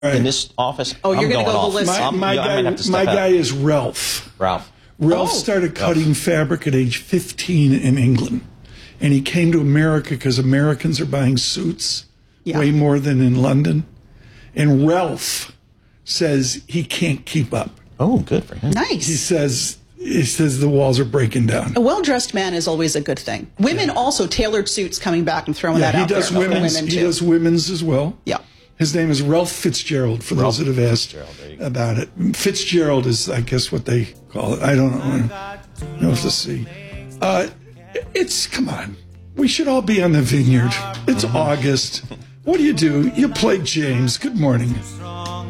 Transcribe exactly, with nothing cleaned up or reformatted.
right. in this office. Oh, you're going to go the list. My, my, yeah, guy, my guy is Ralph. Ralph. Ralph oh. started cutting Ralph. fabric at age fifteen in England. And he came to America because Americans are buying suits yeah. way more than in London. And Ralph says he can't keep up. Oh, good for him. Nice. He says he says the walls are breaking down. A well-dressed man is always a good thing. Women yeah. also tailored suits coming back and throwing yeah, that out he does there. Women's, Women he too. does women's as well. Yeah. His name is Ralph Fitzgerald, for Ralph those that have asked about it. Fitzgerald is, I guess, what they call it. I don't know. I don't know if to see. Uh, it's, come on. We should all be on the vineyard. It's August. What do you do? You play James. Good morning.